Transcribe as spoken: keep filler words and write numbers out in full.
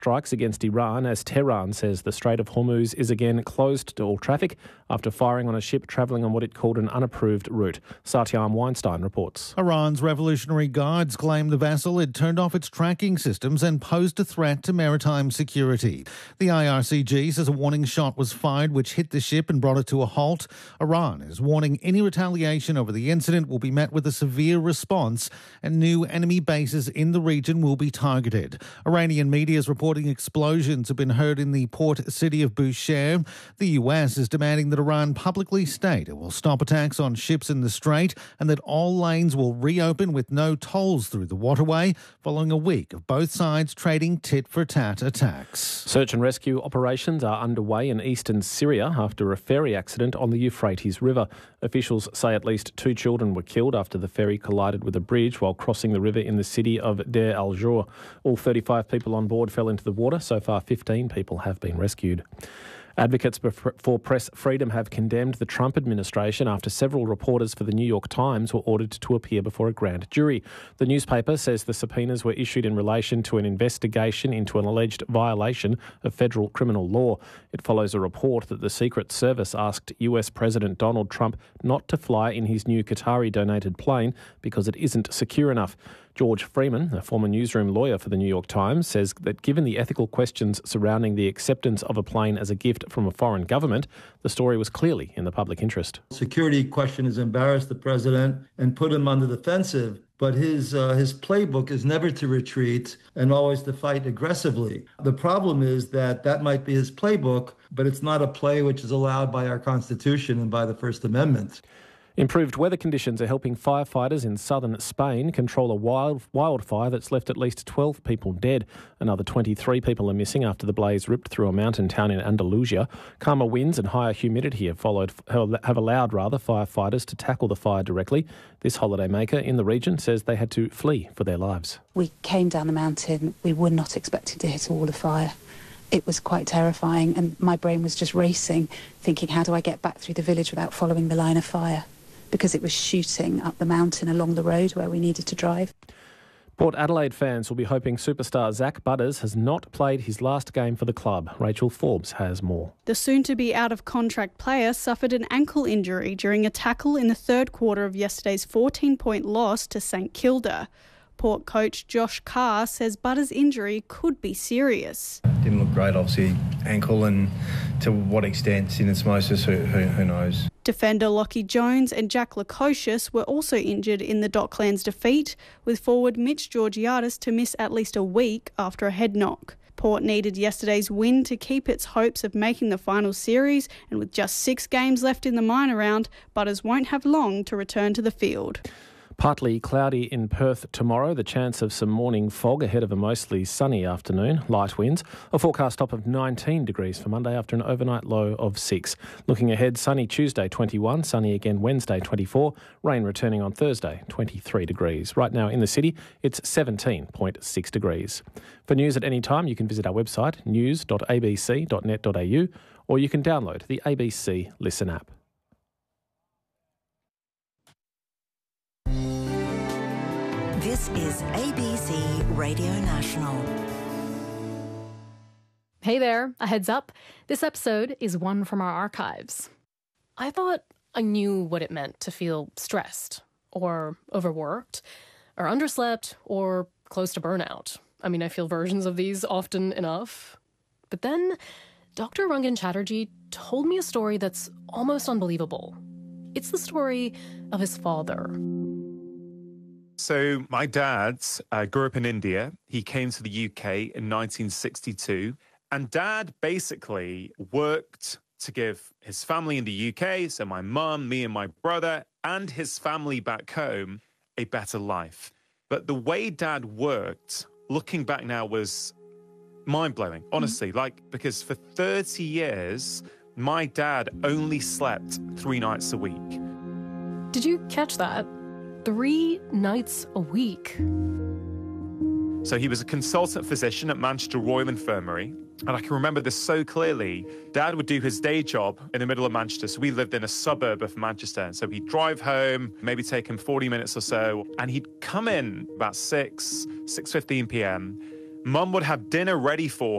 strikes against Iran as Tehran says the Strait of Hormuz is again closed to all traffic after firing on a ship travelling on what it called an unapproved route. Satyam Weinstein reports. Iran's Revolutionary Guards claim the vessel had turned off its tracking systems and posed a threat to maritime security. The I R C G says a warning shot was fired which hit the ship and brought it to a halt. Iran is warning any retaliation over the incident will be met with a severe response and new enemy bases in the region will be targeted. Iranian media is reporting explosions have been heard in the port city of Bushehr. The U S is demanding that Iran publicly state it will stop attacks on ships in the strait and that all lanes will reopen with no tolls through the waterway following a week of both sides trading tit-for-tat attacks. Search and rescue operations are underway in eastern Syria after a ferry accident on the Euphrates River. Officials say at least two children were killed after the ferry collided with a bridge while crossing the river in the city of Deir al-Jur. All thirty-five people on board fell into the water. So far, fifteen people have been rescued. Advocates for press freedom have condemned the Trump administration after several reporters for the New York Times were ordered to appear before a grand jury. The newspaper says the subpoenas were issued in relation to an investigation into an alleged violation of federal criminal law. It follows a report that the Secret Service asked U S President Donald Trump not to fly in his new Qatari-donated plane because it isn't secure enough. George Freeman, a former newsroom lawyer for the New York Times, says that given the ethical questions surrounding the acceptance of a plane as a gift from a foreign government, the story was clearly in the public interest. Security question has embarrassed the president and put him on the defensive, but his uh, his playbook is never to retreat and always to fight aggressively. The problem is that that might be his playbook, but it's not a play which is allowed by our Constitution and by the First Amendment. Improved weather conditions are helping firefighters in southern Spain control a wild wildfire that's left at least twelve people dead. Another twenty-three people are missing after the blaze ripped through a mountain town in Andalusia. Calmer winds and higher humidity have followed have allowed rather firefighters to tackle the fire directly. This holidaymaker in the region says they had to flee for their lives. We came down the mountain. We were not expecting to hit a wall of fire. It was quite terrifying, and my brain was just racing, thinking, how do I get back through the village without following the line of fire? Because it was shooting up the mountain along the road where we needed to drive. Port Adelaide fans will be hoping superstar Zach Butters has not played his last game for the club. Rachel Forbes has more. The soon-to-be out-of-contract player suffered an ankle injury during a tackle in the third quarter of yesterday's fourteen-point loss to St Kilda. Port coach Josh Carr says Butters' injury could be serious. Didn't look great, obviously, ankle, and to what extent syndesmosis, who, who, who knows. Defender Lockie Jones and Jack Lukosius were also injured in the Docklands defeat, with forward Mitch Georgiadis to miss at least a week after a head knock. Port needed yesterday's win to keep its hopes of making the final series, and with just six games left in the minor round, Butters won't have long to return to the field. Partly cloudy in Perth tomorrow, the chance of some morning fog ahead of a mostly sunny afternoon, light winds. A forecast top of nineteen degrees for Monday after an overnight low of six. Looking ahead, sunny Tuesday twenty-one, sunny again Wednesday twenty-four, rain returning on Thursday twenty-three degrees. Right now in the city, it's seventeen point six degrees. For news at any time, you can visit our website news dot a b c dot net dot a u or you can download the A B C Listen app. This is A B C Radio National. Hey there, a heads up. This episode is one from our archives. I thought I knew what it meant to feel stressed, or overworked, or underslept, or close to burnout. I mean, I feel versions of these often enough. But then Doctor Rangan Chatterjee told me a story that's almost unbelievable. It's the story of his father. So my dad uh, grew up in India. He came to the U K in nineteen sixty-two. And Dad basically worked to give his family in the U K, so my mum, me and my brother, and his family back home, a better life. But the way Dad worked, looking back now, was mind-blowing, honestly. Mm-hmm. Like, because for thirty years, my dad only slept three nights a week. Did you catch that? Three nights a week. So he was a consultant physician at Manchester Royal Infirmary. And I can remember this so clearly. Dad would do his day job in the middle of Manchester. So we lived in a suburb of Manchester. And so he'd drive home, maybe take him forty minutes or so. And he'd come in about six, six fifteen p.m. Mum would have dinner ready for